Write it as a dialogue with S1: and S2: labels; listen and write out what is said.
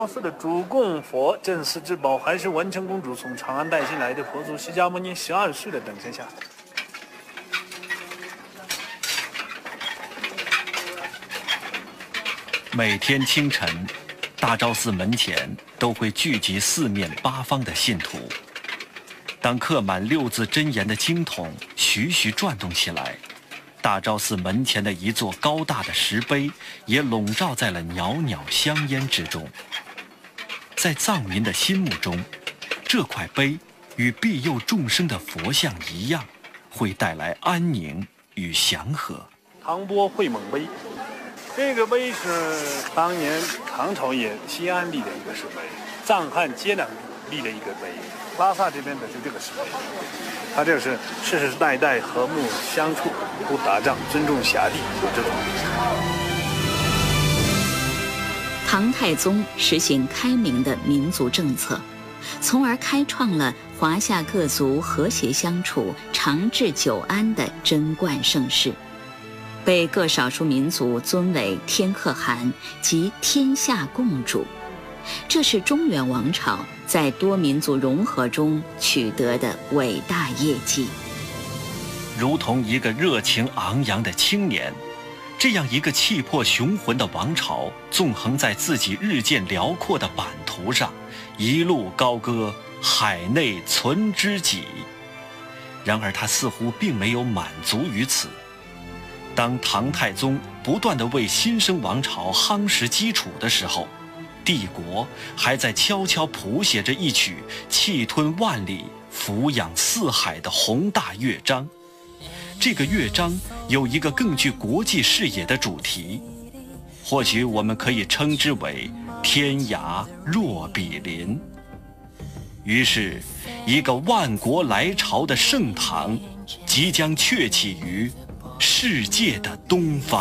S1: 寺的主供佛镇寺之宝，还是文成公主从长安带进来的佛祖释迦牟尼12岁的等身像。
S2: 每天清晨，大昭寺门前都会聚集四面八方的信徒。当刻满六字真言的经筒徐徐转动起来，大昭寺门前的一座高大的石碑也笼罩在了袅袅香烟之中。在藏民的心目中，这块碑与庇佑众生的佛像一样，会带来安宁与祥和。
S1: 唐波会猛碑，这个碑是当年唐朝也西安立的一个石碑，藏汉接壤立的一个碑，拉萨这边的就这个石碑。它这个是世世代代和睦相处，不打仗，尊重辖地，有这种。
S3: 唐太宗实行开明的民族政策，从而开创了华夏各族和谐相处、长治久安的贞观盛世，被各少数民族尊为天可汗及天下共主。这是中原王朝在多民族融合中取得的伟大业绩。
S2: 如同一个热情昂扬的青年，这样一个气魄雄浑的王朝，纵横在自己日渐辽阔的版图上，一路高歌海内存知己。然而他似乎并没有满足于此。当唐太宗不断地为新生王朝夯实基础的时候，帝国还在悄悄谱写着一曲气吞万里、俯仰四海的宏大乐章。这个乐章有一个更具国际视野的主题，或许我们可以称之为天涯若比邻。于是，一个万国来朝的盛唐即将鹊起于世界的东方。